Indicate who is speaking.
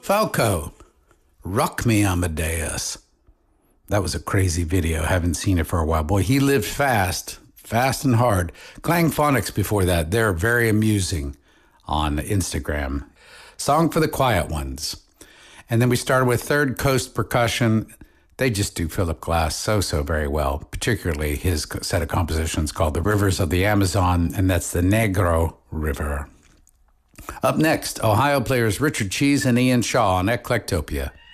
Speaker 1: Falco, Rock Me Amadeus. That was a crazy video. Haven't seen it for a while. Boy, he lived fast and hard. Clang Phonics before that. They're very amusing on Instagram. Song for the Quiet Ones. And then we started with Third Coast Percussion. They just do Philip Glass so very well, particularly his set of compositions called The Rivers of the Amazon, and that's the Negro River. Up next, Ohio players Richard Cheese and Ian Shaw on Eclectopia.